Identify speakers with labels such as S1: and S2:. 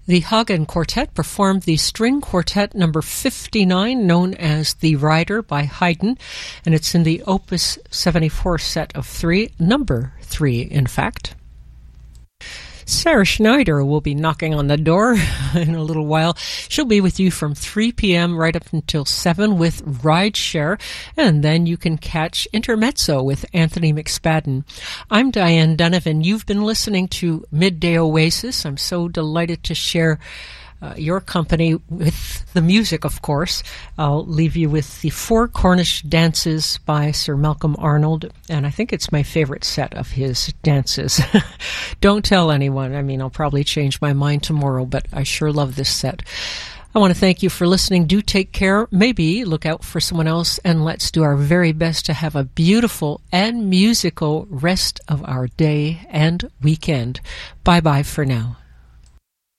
S1: The Hagen Quartet performed the String Quartet number 59, known as The Rider by Haydn, and it's in the Opus 74 set of 3, number 3, in fact. Sarah Schneider will be knocking on the door in a little while. She'll be with you from 3 p.m. right up until 7 with Rideshare, and then you can catch Intermezzo with Anthony McSpadden. I'm Diane Donovan. You've been listening to Midday Oasis. I'm so delighted to share your company with the music, of course. I'll leave you with the Four Cornish Dances by Sir Malcolm Arnold, and I think it's my favorite set of his dances. Don't tell anyone. I mean, I'll probably change my mind tomorrow, but I sure love this set. I want to thank you for listening. Do take care. Maybe look out for someone else, and let's do our very best to have a beautiful and musical rest of our day and weekend. Bye-bye for now.